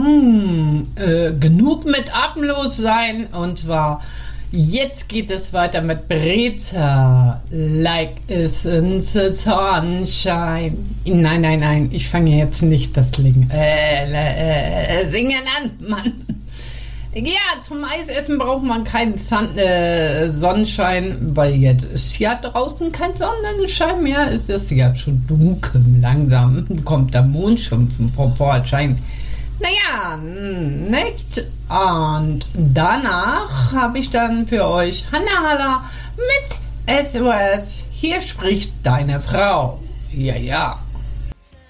genug mit atemlos sein. Und zwar, jetzt geht es weiter mit Brezza. Like is in the sunshine. Nein, ich fange jetzt nicht das Singen an, Mann. Ja, zum Eisessen braucht man keinen Sonnenschein, weil jetzt ist ja draußen kein Sonnenschein mehr. Es ist ja schon dunkel, langsam kommt der Mond schon vom Vorschein. Naja, nicht. Und danach habe ich dann für euch Hanna Haller mit SOS. Hier spricht deine Frau. Ja.